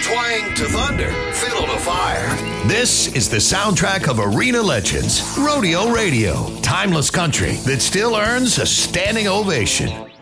Twang to thunder, fiddle to fire. This is the soundtrack of arena legends, Rodeo Radio, timeless country that still earns a standing ovation.